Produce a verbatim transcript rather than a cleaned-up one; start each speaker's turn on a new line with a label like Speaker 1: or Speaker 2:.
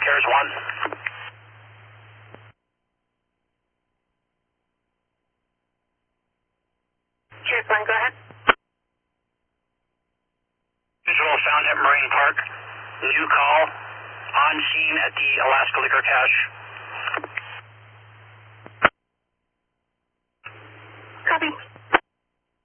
Speaker 1: CARES one.
Speaker 2: CARES one, go ahead.
Speaker 1: Visual found at Marine Park. New call. On scene at the Alaska Liquor Cache.